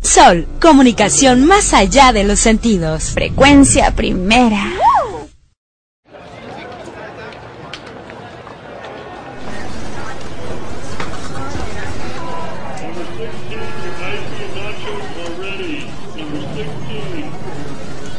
Sol, comunicación más allá de los sentidos. Frecuencia primera.